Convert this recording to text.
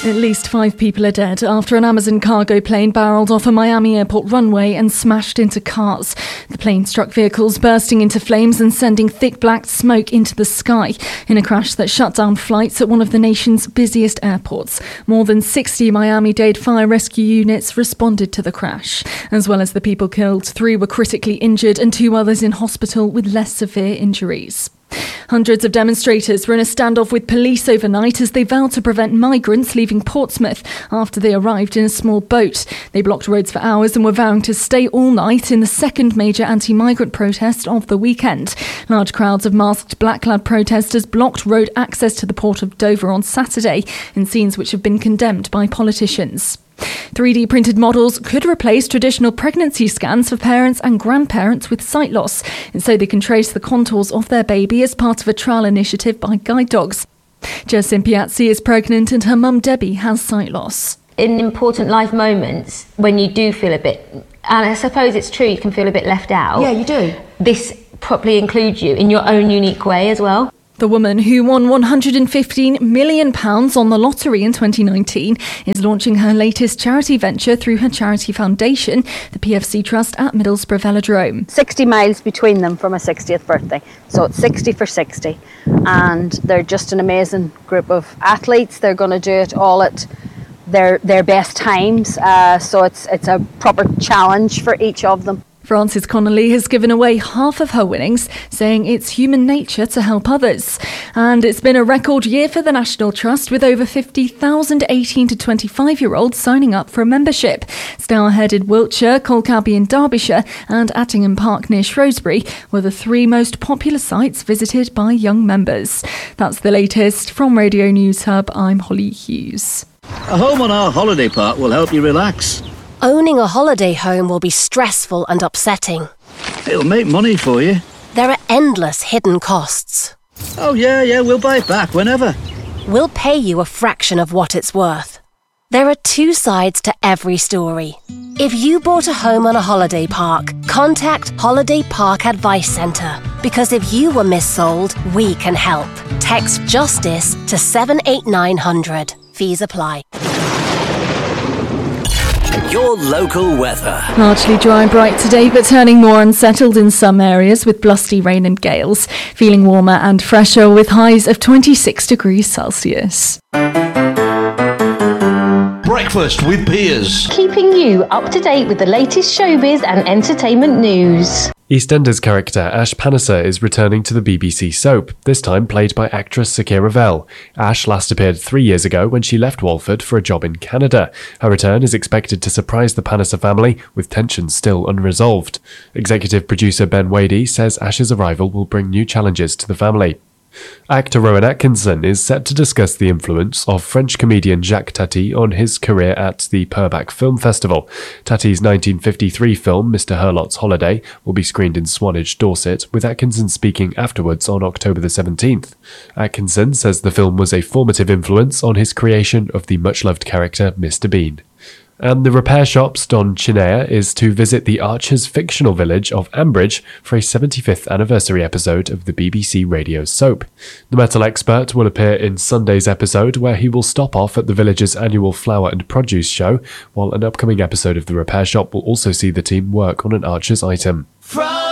At least 5 people are dead after an Amazon cargo plane barreled off a Miami airport runway and smashed into cars. The plane struck vehicles, bursting into flames and sending thick black smoke into the sky in a crash that shut down flights at one of the nation's busiest airports. More than 60 Miami-Dade fire rescue units responded to the crash. As well as the people killed, 3 were critically injured and 2 others in hospital with less severe injuries. Hundreds of demonstrators were in a standoff with police overnight as they vowed to prevent migrants leaving Portsmouth after they arrived in a small boat. They blocked roads for hours and were vowing to stay all night in the second major anti-migrant protest of the weekend. Large crowds of masked black-clad protesters blocked road access to the port of Dover on Saturday in scenes which have been condemned by politicians. 3D printed models could replace traditional pregnancy scans for parents and grandparents with sight loss, and so they can trace the contours of their baby as part of a trial initiative by guide dogs. Jessin Piazzi is pregnant and her mum Debbie has sight loss. In important life moments, when you do feel a bit, and I suppose it's true, you can feel a bit left out. Yeah, you do. This properly includes you in your own unique way as well. The woman, who won £115 million on the lottery in 2019, is launching her latest charity venture through her charity foundation, the PFC Trust at Middlesbrough Velodrome. 60 miles between them for my 60th birthday, so it's 60 for 60, and they're just an amazing group of athletes. They're going to do it all at their best times, so it's a proper challenge for each of them. Frances Connolly has given away half of her winnings, saying it's human nature to help others. And it's been a record year for the National Trust, with over 50,000 18 to 25-year-olds signing up for a membership. Stourhead in Wiltshire, Colcabbey in Derbyshire and Attingham Park near Shrewsbury were the 3 most popular sites visited by young members. That's the latest from Radio News Hub. I'm Holly Hughes. A home on our holiday park will help you relax. Owning a holiday home will be stressful and upsetting. It'll make money for you. There are endless hidden costs. Oh yeah, we'll buy it back whenever. We'll pay you a fraction of what it's worth. There are 2 sides to every story. If you bought a home on a holiday park, contact Holiday Park Advice Centre, because if you were missold, we can help. Text JUSTICE to 78900. Fees apply. Your local weather. Largely dry and bright today, but turning more unsettled in some areas with blusty rain and gales. Feeling warmer and fresher with highs of 26 degrees Celsius. Breakfast with Peers. Keeping you up to date with the latest showbiz and entertainment news. EastEnders character Ash Pannisser is returning to the BBC soap, this time played by actress Sakira Revell. Ash last appeared 3 years ago when she left Walford for a job in Canada. Her return is expected to surprise the Pannisser family, with tensions still unresolved. Executive producer Ben Wadey says Ash's arrival will bring new challenges to the family. Actor Rowan Atkinson is set to discuss the influence of French comedian Jacques Tati on his career at the Purbeck Film Festival. Tati's 1953 film Mr. Hurlott's Holiday will be screened in Swanage, Dorset, with Atkinson speaking afterwards on October the 17th. Atkinson says the film was a formative influence on his creation of the much-loved character Mr. Bean. And the repair shop's Don Chinea is to visit the Archers fictional village of Ambridge for a 75th anniversary episode of the BBC radio soap. The metal expert will appear in Sunday's episode, where he will stop off at the village's annual flower and produce show, while an upcoming episode of the repair shop will also see the team work on an Archers item.